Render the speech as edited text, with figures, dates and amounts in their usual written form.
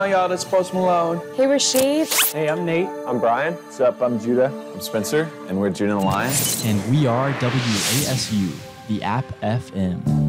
Hi, y'all, this is Post Malone. Hey, Rashid. Hey, I'm Nate. I'm Brian. What's up? I'm Judah. I'm Spencer, and we're Judah and the Lion. And we are WASU, the App FM.